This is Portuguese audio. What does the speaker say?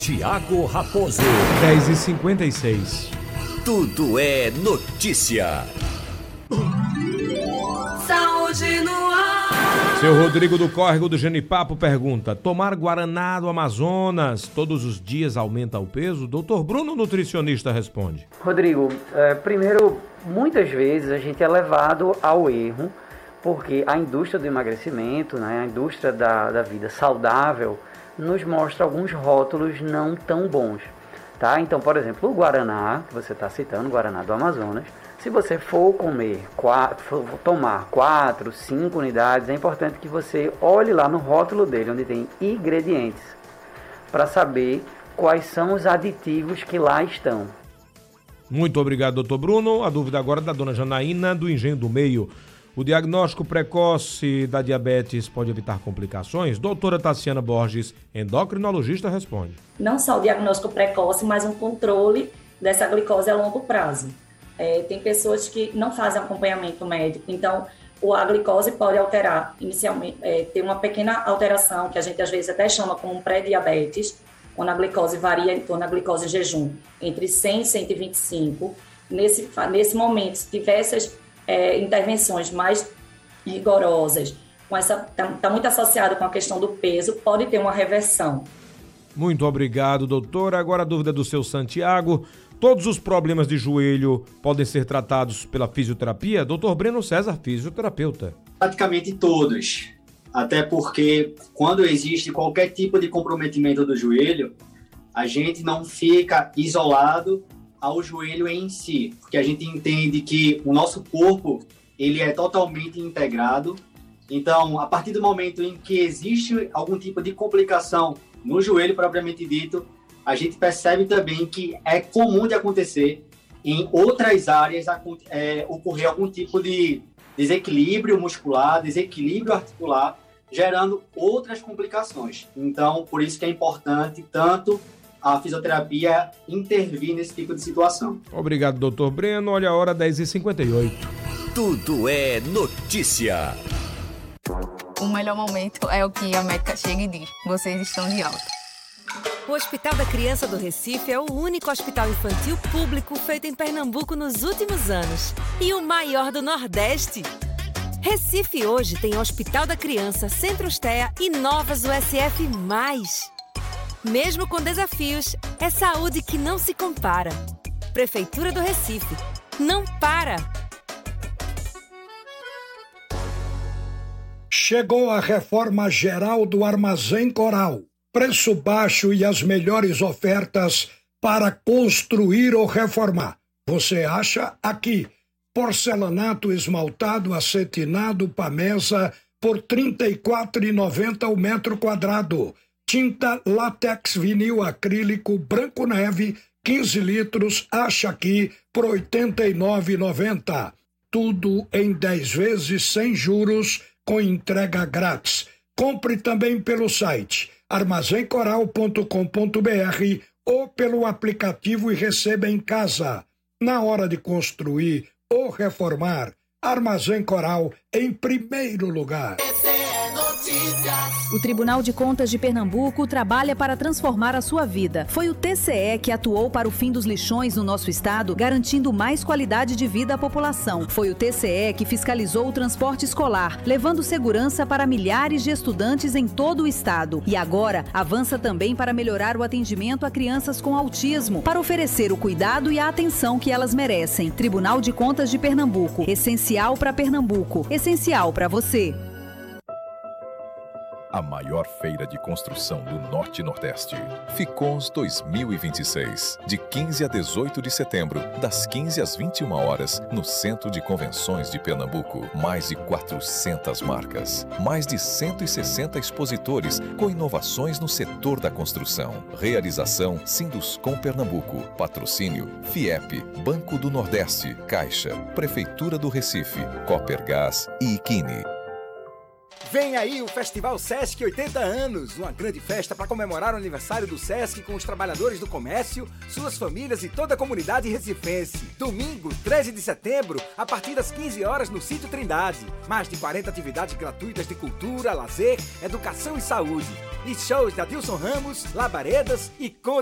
Tiago Raposo. 10h56. Tudo é notícia. Saúde no ar. Seu Rodrigo do Córrego do Genipapo pergunta: tomar Guaraná do Amazonas todos os dias aumenta o peso? Doutor Bruno, nutricionista, responde. Rodrigo, primeiro, muitas vezes a gente é levado ao erro porque a indústria do emagrecimento, né, a indústria da vida saudável, nos mostra alguns rótulos não tão bons, tá? Então, por exemplo, o Guaraná, que você está citando, o Guaraná do Amazonas, se você for tomar 4, 5 unidades, é importante que você olhe lá no rótulo dele, onde tem ingredientes, para saber quais são os aditivos que lá estão. Muito obrigado, doutor Bruno. A dúvida agora é da dona Janaína, do Engenho do Meio. O diagnóstico precoce da diabetes pode evitar complicações? Doutora Tassiana Borges, endocrinologista, responde. Não só o diagnóstico precoce, mas um controle dessa glicose a longo prazo. Tem pessoas que não fazem acompanhamento médico, então a glicose pode alterar inicialmente, tem uma pequena alteração que a gente às vezes até chama como pré-diabetes, quando a glicose varia em torno da glicose em jejum, entre 100 e 125. Nesse momento, se tiver essas intervenções mais rigorosas, está muito associado com a questão do peso, pode ter uma reversão. Muito obrigado, doutora. Agora a dúvida do seu Santiago: todos os problemas de joelho podem ser tratados pela fisioterapia? Doutor Breno César, fisioterapeuta. Praticamente todos, até porque quando existe qualquer tipo de comprometimento do joelho, a gente não fica isolado ao joelho em si, porque a gente entende que o nosso corpo ele é totalmente integrado. Então, a partir do momento em que existe algum tipo de complicação no joelho propriamente dito, a gente percebe também que é comum de acontecer em outras áreas ocorrer algum tipo de desequilíbrio muscular, desequilíbrio articular, gerando outras complicações. Então, por isso que é importante tanto a fisioterapia intervir nesse tipo de situação. Obrigado, doutor Breno. Olha a hora, 10h58. Tudo é notícia. O melhor momento é o que a médica chega e diz: vocês estão de alta. O Hospital da Criança do Recife é o único hospital infantil público feito em Pernambuco nos últimos anos e o maior do Nordeste. Recife hoje tem Hospital da Criança, Centro Estea e novas USF+. Mesmo com desafios, é saúde que não se compara. Prefeitura do Recife. Não para! Chegou a reforma geral do Armazém Coral. Preço baixo e as melhores ofertas para construir ou reformar. Você acha aqui? Porcelanato esmaltado acetinado Pamesa por R$ 34,90 o metro quadrado. Tinta látex vinil acrílico Branco Neve, 15 litros, acha aqui por R$ 89,90. Tudo em 10 vezes sem juros, com entrega grátis. Compre também pelo site armazencoral.com.br ou pelo aplicativo e receba em casa. Na hora de construir ou reformar, Armazém Coral em primeiro lugar. O Tribunal de Contas de Pernambuco trabalha para transformar a sua vida. Foi o TCE que atuou para o fim dos lixões no nosso estado, garantindo mais qualidade de vida à população. Foi o TCE que fiscalizou o transporte escolar, levando segurança para milhares de estudantes em todo o estado. E agora avança também para melhorar o atendimento a crianças com autismo, para oferecer o cuidado e a atenção que elas merecem. Tribunal de Contas de Pernambuco. Essencial para Pernambuco. Essencial para você. A maior feira de construção do Norte e Nordeste. Ficons 2026. De 15 a 18 de setembro, das 15 às 21 horas, no Centro de Convenções de Pernambuco. Mais de 400 marcas. Mais de 160 expositores com inovações no setor da construção. Realização Sinduscom Pernambuco. Patrocínio FIEP, Banco do Nordeste, Caixa, Prefeitura do Recife, Copergás e Iquine. Vem aí o Festival Sesc 80 anos, uma grande festa para comemorar o aniversário do Sesc com os trabalhadores do comércio, suas famílias e toda a comunidade recifense. Domingo, 13 de setembro, a partir das 15 horas no Sítio Trindade. Mais de 40 atividades gratuitas de cultura, lazer, educação e saúde. E shows de Adilson Ramos, Labaredas e